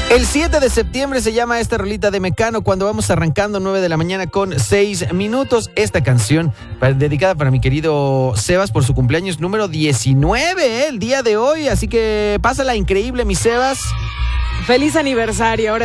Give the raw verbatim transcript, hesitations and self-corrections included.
El siete de septiembre se llama esta rolita de Mecano, cuando vamos arrancando nueve de la mañana con seis minutos. Esta canción para, dedicada para mi querido Sebas por su cumpleaños número diecinueve, ¿eh? El día de hoy. Así que pásala increíble, mi Sebas. Feliz aniversario. Ahora